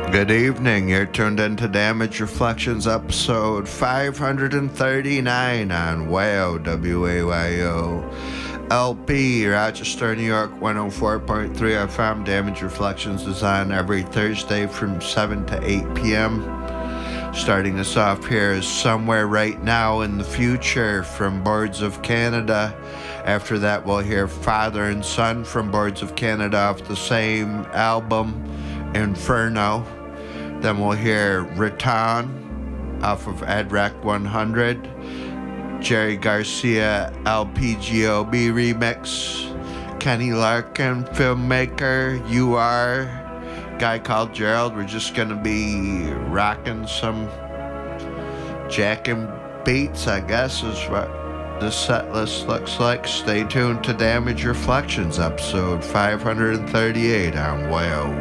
Good evening. You're tuned into Damage Reflections, episode 539 on WAYO, W-A-Y-O. LP, Rochester, New York, 104.3 FM. Damage Reflections is on every Thursday from 7 to 8 p.m. Starting us off here is Somewhere Right Now in the Future from Boards of Canada. After that, we'll hear Father and Son from Boards of Canada off the same album, Inferno. Then we'll hear Raton off of EDREC 100. Jerry Garcia LPGOB remix. Kenny Larkin, filmmaker. You Are. Guy called Gerald. We're just going to be rocking some jacking beats, I guess, is what the set list looks like. Stay tuned to Damage Reflections, episode 538 on WAYO.